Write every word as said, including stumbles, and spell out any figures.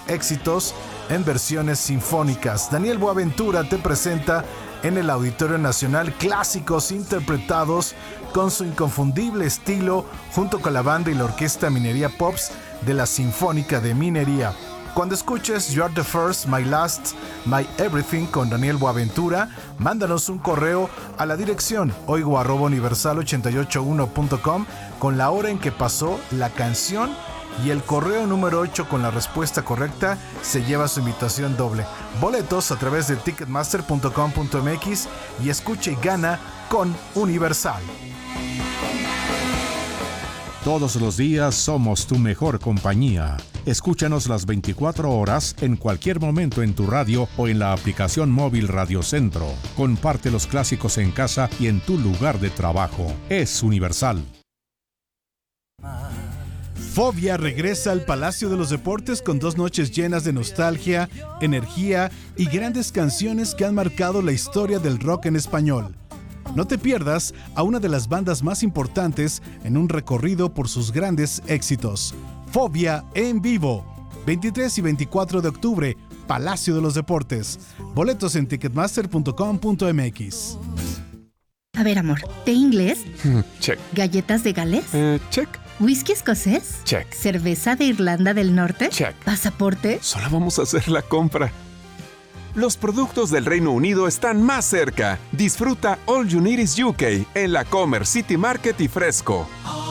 grandes éxitos en versiones sinfónicas. Daniel Boaventura te presenta en el Auditorio Nacional clásicos interpretados con su inconfundible estilo junto con la banda y la orquesta Minería Pops de la Sinfónica de Minería. Cuando escuches You're the First, My Last, My Everything con Daniel Boaventura, mándanos un correo a la dirección oigo arroba universal ochenta y ocho uno punto com con la hora en que pasó la canción, y el correo número ocho con la respuesta correcta se lleva su invitación doble. Boletos a través de ticketmaster punto com punto m x y escucha y gana con Universal. Todos los días somos tu mejor compañía. Escúchanos las veinticuatro horas en cualquier momento en tu radio o en la aplicación móvil Radio Centro. Comparte los clásicos en casa y en tu lugar de trabajo. Es Universal. Fobia regresa al Palacio de los Deportes con dos noches llenas de nostalgia, energía y grandes canciones que han marcado la historia del rock en español. No te pierdas a una de las bandas más importantes en un recorrido por sus grandes éxitos. Fobia en vivo, veintitrés y veinticuatro de octubre, Palacio de los Deportes. Boletos en ticketmaster punto com punto m x. A ver, amor, ¿té inglés? Check. ¿Galletas de Gales? Eh, check. ¿Whisky escocés? Check. ¿Cerveza de Irlanda del Norte? Check. ¿Pasaporte? Solo vamos a hacer la compra. Los productos del Reino Unido están más cerca. Disfruta All You Need Is U K en la Commerce City Market y Fresco.